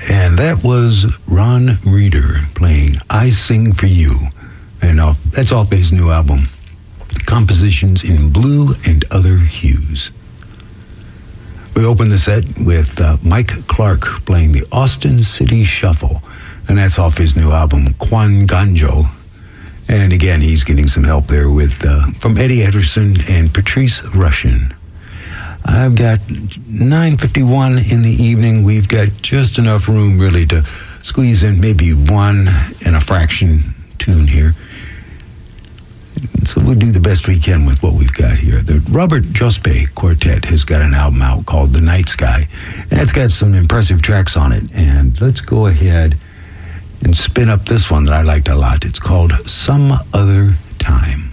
And that was Ron Reeder playing I Sing For You. And that's off his new album, Compositions in Blue and Other Hues. We opened the set with Mike Clark playing the Austin City Shuffle. And that's off his new album, Quan Ganjo. And again, he's getting some help there with from Eddie Ederson and Patrice Rushen. I've got 9:51 in the evening. We've got just enough room, really, to squeeze in maybe one and a fraction tune here. So we'll do the best we can with what we've got here. The Robert Jospe Quartet has got an album out called The Night Sky. And it's got some impressive tracks on it. And let's go ahead and spin up this one that I liked a lot. It's called Some Other Time.